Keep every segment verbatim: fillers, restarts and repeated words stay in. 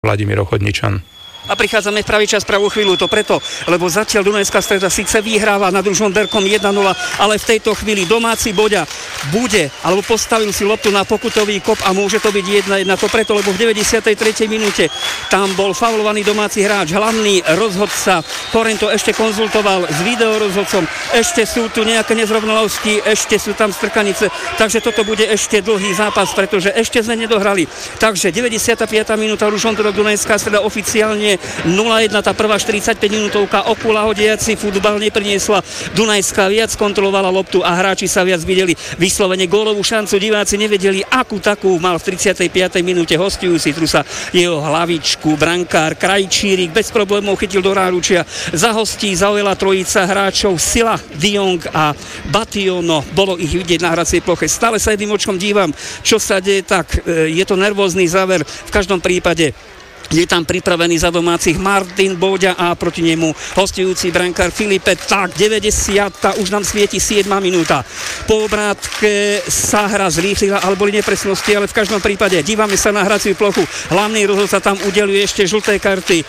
Vladimír Ochodničan. A prichádzame v pravý čas, pravú chvíľu, to preto, lebo zatiaľ Dunajská Streda síce vyhráva nad Ružomberkom jeden nula, ale v tejto chvíli domáci Boďa bude, alebo postavil si loptu na pokutový kop a môže to byť jedna jedna. To preto, lebo v deväťdesiatej tretej minúte tam bol faulovaný domáci hráč, hlavný rozhodca Koreň to ešte konzultoval s videorozhodcom, ešte sú tu nejaké nezrovnalosti, ešte sú tam strkanice, takže toto bude ešte dlhý zápas, pretože ešte sme nedohrali. Takže deväťdesiata piata minúta, Ružomberok, Dunajská Streda oficiálne nula jedna, tá prvá štyridsaťpäť minútovka, okula hodiaci futbal nepriniesla. Dunajská viac kontrolovala loptu a hráči sa viac videli. Vyslovene gólovú šancu diváci nevedeli, akú takú mal v tridsiatej piatej minúte hostujúci Trusa jeho hlavičku, brankár Krajčírik bez problémov chytil do náručia. Za hostí zaujala trojica hráčov Sila, Diong a Bationo. Bolo ich vidieť na hracej ploche. Stále sa jedným očkom dívam, čo sa deje, tak je to nervózny záver. V každom prípade je tam pripravený za domácich Martin Boďa a proti nemu hostujúci brankár Filipe. Tak, deväťdesiata, už nám svieti siedma minúta. Po obrátke sa hra zrýchlila, ale boli nepresnosti, ale v každom prípade dívame sa na hraciu plochu. Hlavný rozhodca tam udeľuje ešte žlté karty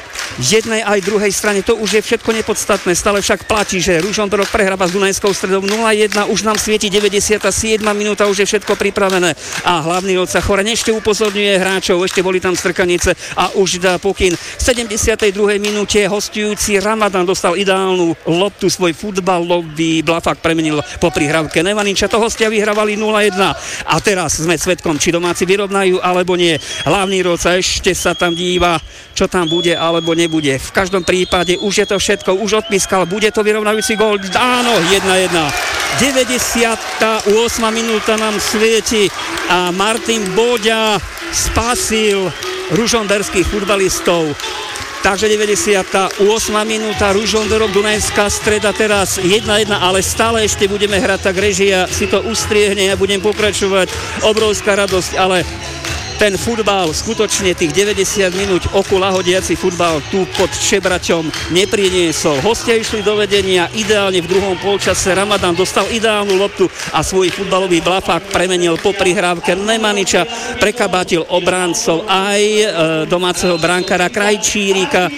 jednej aj druhej strane, to už je všetko nepodstatné, stále však platí, že Ružomberok prehráva s Dunajskou Stredou nula jedna, už nám svieti deväťdesiata siedma minúta, už je všetko pripravené a hlavný otca Choreň ešte upozorňuje hráčov, ešte boli tam strkanice a už dá pokyn. V sedemdesiatej druhej minúte hostujúci Ramadan dostal ideálnu loptu, svoj futbalový blafák premenil po prihrávke Nemaniča, to hostia vyhrávali nula jedna a teraz sme svedkom, či domáci vyrovnajú alebo nie. Hlavný rodca ešte sa tam díva, čo tam bude alebo nebude. V každom prípade už je to všetko, už odpískal, bude to vyrovnajúci gól. Áno, jedna jedna. deväťdesiata ôsma minúta nám svieti a Martin Boďa spasil ružomberských futbalistov. Takže deväťdesiata ôsma minúta, Ružomberok, Dunajská Streda teraz jedna jedna, ale stále ešte budeme hrať, tak režia si to ustriehne, ja budem pokračovať, obrovská radosť, ale ten futbal, skutočne tých deväťdesiat minút okula hodiaci futbal tu pod Čebraťom nepriniesol. Hostia išli do vedenia, ideálne v druhom polčase Ramadan dostal ideálnu loptu a svoj futbalový blafák premenil po prihrávke Nemaniča, prekabátil obráncov aj e, domáceho brankára Krajčírika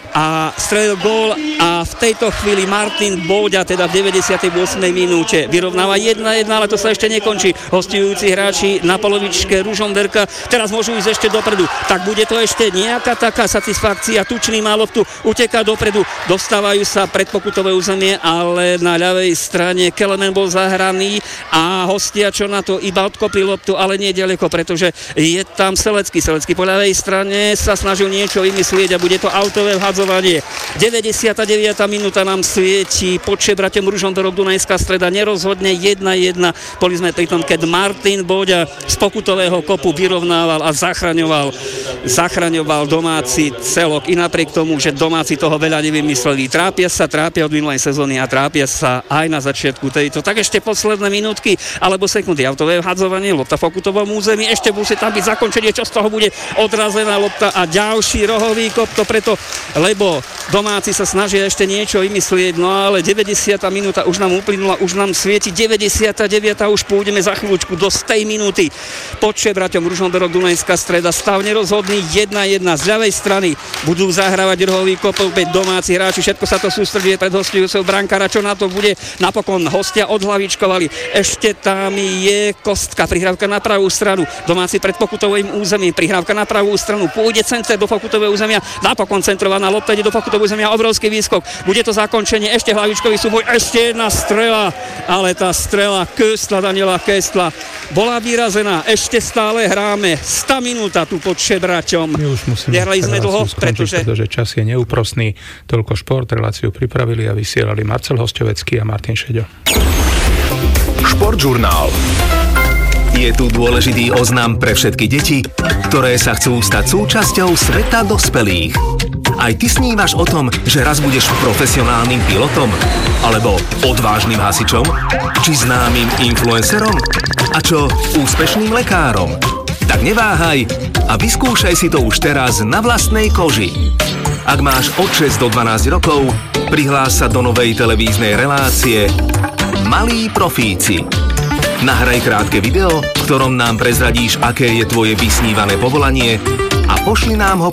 a strelil gól a v tejto chvíli Martin Boďa teda v deväťdesiatej ôsmej minúte vyrovnáva jedna jedna, ale to sa ešte nekončí. Hostujúci hráči na polovičke Ružomberka teraz môžu ísť ešte dopredu. Tak bude to ešte nejaká taká satisfakcia. Tučný má loptu, uteká dopredu, dostávajú sa pred pokutové územie, ale na ľavej strane Kelemen bol zahraný a hostia čo na to iba odkopli loptu, ale nie ďaleko, pretože je tam Selecký. Selecký po ľavej strane sa snažil niečo vymyslieť a bude to autové vhadzovanie. deväťdesiata deviata minúta nám svieti pod Čebraťom, Ružomberok, Dunajská Streda nerozhodne jedna jedna. Boli sme pri tom, keď Martin Boďa z pokutového kopu vyrovnával a zachraňoval, zachraňoval domáci celok. I napriek tomu, že domáci toho veľa nevymysleli. Trápia sa, trápia od minulej sezóny a trápia sa aj na začiatku tejto. Tak ešte posledné minútky alebo sekundy. Autové vhadzovanie, lopta v pokutovom území. Ešte musí tam byť zakončenie, čo z toho bude odrazená lopta a ďalší rohový kop. To preto, lebo domáci sa snažia ešte niečo vymyslieť, no ale deväťdesiata minúta už nám uplynula, už nám svieti deväťdesiata deviata, už pôjdeme za chvíľučku do stej minúty. Pod Čebraťom, Ružomberok, Dunajská Streda, stav nerozhodný jedna jedna. Z ľavej strany budú zahrávať rohový kop, opäť domáci hráči, všetko sa to sústreduje pred hostujúceho brankára, čo na to bude. Napokon hostia odhlavičkovali, ešte tam je Kostka, prihrávka na pravú stranu, domáci pred pokutovým územím, prihrávka na pravú stranu, pôjde center do pokutového územia, napokon centrovaná lopta ide do pokutového územia, obrovský výskok, bude to zakončenie, ešte hlavičkový súboj, ešte jedna strela, ale tá strela Köstla, Daniela Köstla bola vyrazená, ešte stále hráme sto minúta tu pod Čebraťom. My už musíme Nehrali sme dlho, skončiť, pretože... pretože čas je neúprosný. Toľko šport, reláciu pripravili a vysielali Marcel Hosťovecký a Martin Šeďo. Športžurnál. Je tu dôležitý oznam pre všetky deti, ktoré sa chcú stať súčasťou sveta dospelých. Aj ty snívaš o tom, že raz budeš profesionálnym pilotom? Alebo odvážnym hasičom? Či známym influencerom? A čo úspešným lekárom? Tak neváhaj a vyskúšaj si to už teraz na vlastnej koži. Ak máš od šesť do dvanásť rokov, prihlás sa do novej televíznej relácie Malí profíci. Nahraj krátke video, v ktorom nám prezradíš, aké je tvoje vysnívané povolanie a pošli nám ho